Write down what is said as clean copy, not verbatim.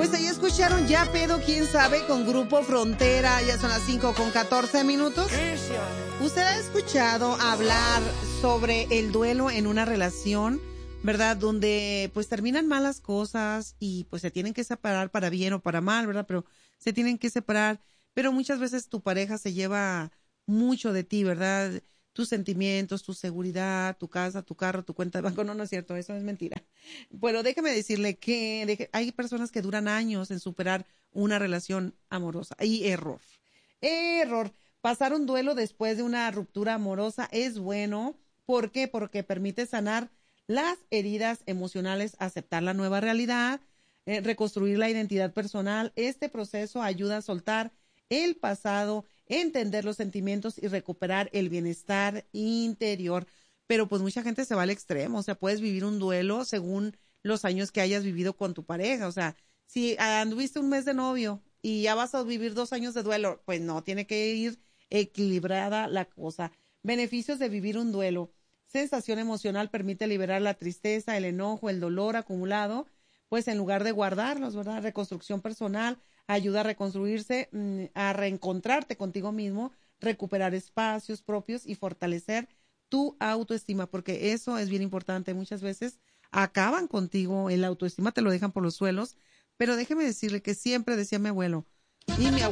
Pues ahí escucharon Ya Pedo, quién sabe, con Grupo Frontera. Ya son las 5:14. ¿Usted ha escuchado hablar sobre el duelo en una relación, verdad? Donde pues terminan malas cosas y pues se tienen que separar para bien o para mal, ¿verdad? Pero se tienen que separar. Pero muchas veces tu pareja se lleva mucho de ti, ¿verdad? Tus sentimientos, tu seguridad, tu casa, tu carro, tu cuenta de banco. No, no es cierto, eso es mentira. Bueno, déjeme decirle que hay personas que duran años en superar una relación amorosa. Y error. Error. Pasar un duelo después de una ruptura amorosa es bueno. ¿Por qué? Porque permite sanar las heridas emocionales, aceptar la nueva realidad, reconstruir la identidad personal. Este proceso ayuda a soltar el pasado, entender los sentimientos y recuperar el bienestar interior. Pero pues mucha gente se va al extremo, o sea, puedes vivir un duelo según los años que hayas vivido con tu pareja. O sea, si anduviste un mes de novio y ya vas a vivir 2 años de duelo, pues no, tiene que ir equilibrada la cosa. Beneficios de vivir un duelo. Sensación emocional permite liberar la tristeza, el enojo, el dolor acumulado, pues en lugar de guardarlos, ¿verdad? Reconstrucción personal ayuda a reconstruirse, a reencontrarte contigo mismo, recuperar espacios propios y fortalecer tu autoestima, porque eso es bien importante. Muchas veces acaban contigo, el autoestima te lo dejan por los suelos, pero déjeme decirle que siempre decía mi abuelo, y mi